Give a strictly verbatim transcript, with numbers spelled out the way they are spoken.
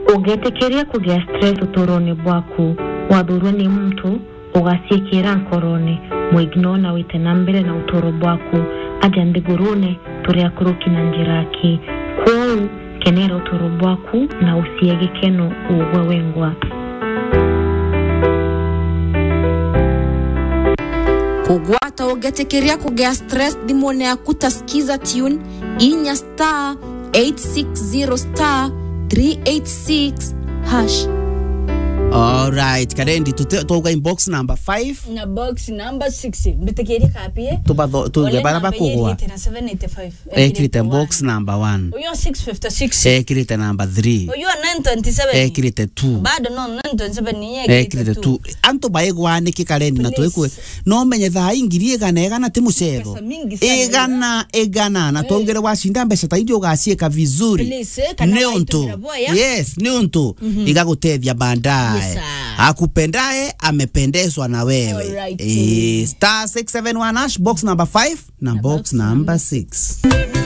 Ugetekeria kugea stress utoroni bwaku wadhuru ni mtu ugasiekera nkoroni muignona wite nambere na utoro bwaku ajandigurune turia kuruki na njiraki kwou kenera utoro bwaku na usiege keno uwe wengwa. Kugwata ugetekeria kugea stress dimone ya kutasikiza tune inya star eight six zero star three eight six hash. All right, karendi tutoka inbox number five na box number six bitekeri kapie tuba tu gebara bakugwa seven eighty-five ekirite box number one oyo six fifty-six ekirite number three oyo nine twenty-seven ekirite two bado no nine twenty-seven ni ekirite two anto baigwa ni kikarendi na twekwe no menye tha ingirie gana egana timucero egana egana na tongere washinda mbesa taidio gacieka vizuri neonto yes neonto igagutethia bandai akupendae amependezwa na wewe. Right. E, star six seven one hash box number five na box number six.